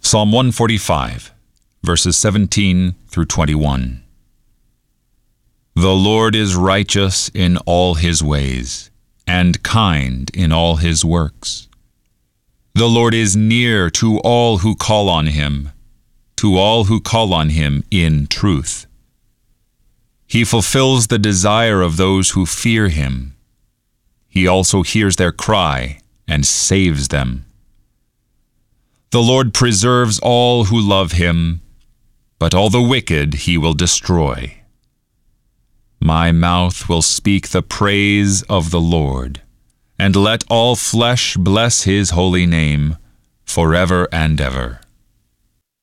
Psalm 145, verses 17 through 21. The Lord is righteous in all his ways, and kind in all his works. The Lord is near to all who call on him in truth. He fulfills the desire of those who fear him. He also hears their cry and saves them. The Lord preserves all who love him, but all the wicked he will destroy. My mouth will speak the praise of the Lord, and let all flesh bless his holy name forever and ever.